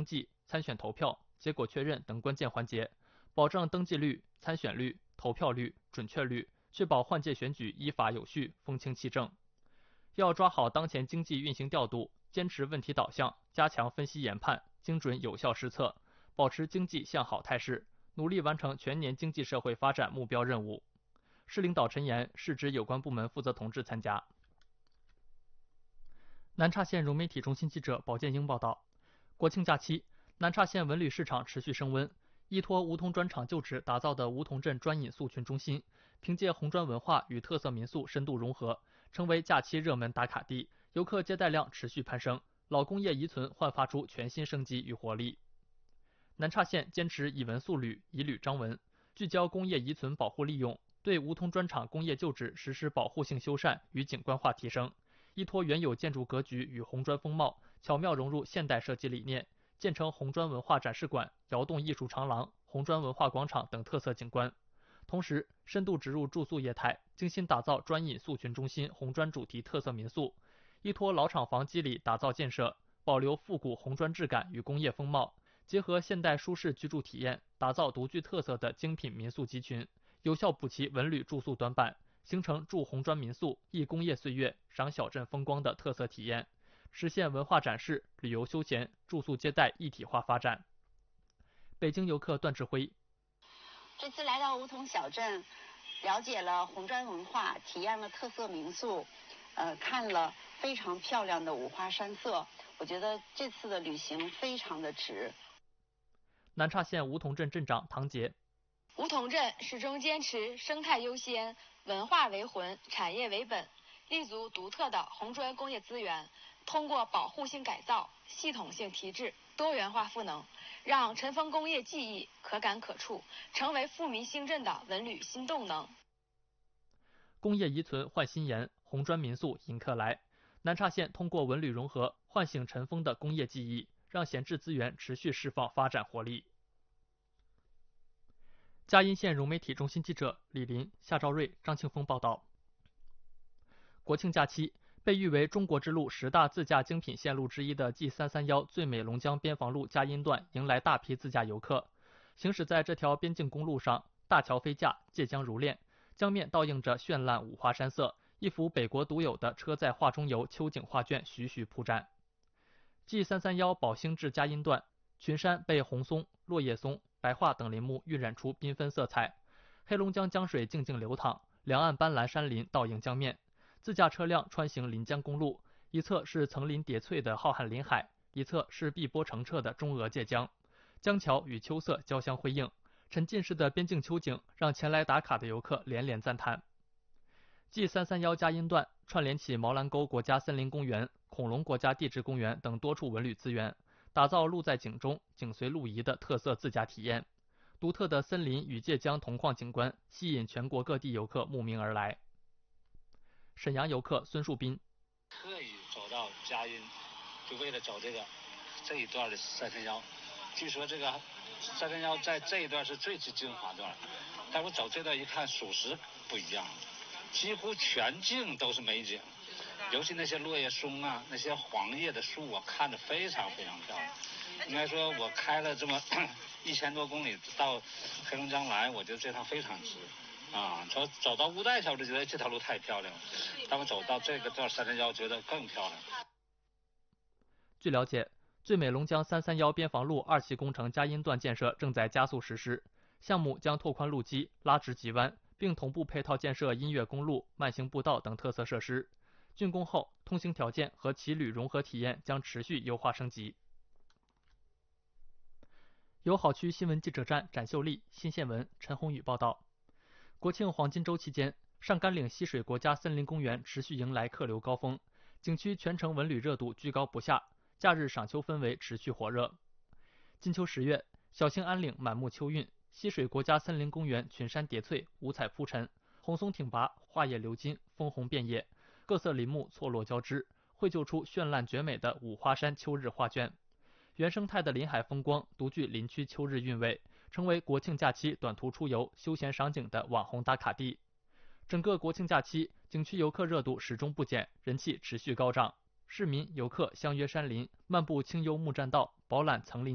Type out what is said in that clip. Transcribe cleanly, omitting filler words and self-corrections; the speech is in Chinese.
记、参选投票、结果确认等关键环节，保证登记率、参选率、投票率、准确率，确保换届选举依法有序、风清气正。要抓好当前经济运行调度，坚持问题导向，加强分析研判，精准有效施策，保持经济向好态势，努力完成全年经济社会发展目标任务。市领导陈岩、市直有关部门负责同志参加。南岔县融媒体中心记者保建英报道，国庆假期，南岔县文旅市场持续升温。依托梧桐砖厂旧址打造的梧桐镇专饮宿群中心，凭借红砖文化与特色民宿深度融合，成为假期热门打卡地，游客接待量持续攀升，老工业遗存焕发出全新生机与活力。南岔县坚持以文塑旅，以旅彰文，聚焦工业遗存保护利用，对梧桐砖厂工业旧址实施保护性修缮与景观化提升，依托原有建筑格局与红砖风貌，巧妙融入现代设计理念，建成红砖文化展示馆、窑洞艺术长廊、红砖文化广场等特色景观。同时，深度植入住宿业态，精心打造专饮宿群中心红砖主题特色民宿，依托老厂房基里打造建设，保留复古红砖质感与工业风貌，结合现代舒适居住体验，打造独具特色的精品民宿集群，有效补齐文旅住宿短板，形成住红砖民宿、忆工业岁月、赏小镇风光的特色体验，实现文化展示、旅游休闲、住宿接待一体化发展。北京游客段志辉， 这次来到梧桐小镇，了解了红砖文化，体验了特色民宿，看了非常漂亮的五花山色，我觉得这次的旅行非常的值。 南岔县梧桐镇镇长唐杰， 梧桐镇始终坚持生态优先、文化为魂、产业为本，立足独特的红砖工业资源，通过保护性改造、系统性提质、多元化赋能，让尘封工业记忆可感可触，成为富民兴镇的文旅新动能。 工业遗存焕新颜，红砖民宿迎客来。南岔县通过文旅融合，唤醒尘封的工业记忆，让闲置资源持续释放发展活力。嘉荫县融媒体中心记者李林、夏兆瑞、张庆峰报道。国庆假期，被誉为中国之路10大自驾精品线路之一的 G331最美龙江边防路嘉荫段迎来大批自驾游客。行驶在这条边境公路上，大桥飞架，界江如练，江面倒映着绚烂五花山色，一幅北国独有的车载画中游秋景画卷徐徐铺展。G331宝兴至嘉荫段，群山被红松、落叶松、白桦等林木晕染出缤纷色彩，黑龙江江水静静流淌，两岸斑斓山林倒映江面。自驾车辆穿行临江公路，一侧是层林叠翠的浩瀚林海，一侧是碧波澄澈的中俄界江，江桥与秋色交相辉映，沉浸式的边境秋景让前来打卡的游客连连赞叹。G331嘉荫段串联起毛兰沟国家森林公园、恐龙国家地质公园等多处文旅资源，打造路在景中、景随路移的特色自驾体验。独特的森林与界江同框景观吸引全国各地游客慕名而来。沈阳游客孙树斌， 特意走到嘉荫，就为了走这一段的331。据说这个331在这一段是最精华段，但我走这段一看，属实不一样，几乎全境都是美景，尤其那些落叶松啊，那些黄叶的树啊，看着非常非常漂亮。应该说，我开了这么1000多公里到黑龙江来，我觉得这趟非常值。走到乌代桥，我就觉得这条路太漂亮了。但我走到这个段331，觉得更漂亮。 据了解，最美龙江331边防路2期工程嘉荫段建设正在加速实施，项目将拓宽路基、拉直急弯，并同步配套建设音乐公路、慢行步道等特色设施。竣工后，通行条件和骑旅融合体验将持续优化升级。友好区新闻记者站展秀丽、新县文、陈宏宇报道。国庆黄金周期间，上甘岭溪水国家森林公园持续迎来客流高峰，景区全程文旅热度居高不下，假日赏秋氛围持续火热。金秋10月，小兴安岭满目秋韵，溪水国家森林公园群山叠翠，五彩铺陈，红松挺拔，花叶流金，枫红遍野，各色林木错落交织，绘就出绚烂绝美的五花山秋日画卷。原生态的林海风光独具林区秋日韵味，成为国庆假期短途出游、休闲赏景的网红打卡地。整个国庆假期，景区游客热度始终不减，人气持续高涨。市民游客相约山林，漫步清幽木栈道，饱览层林。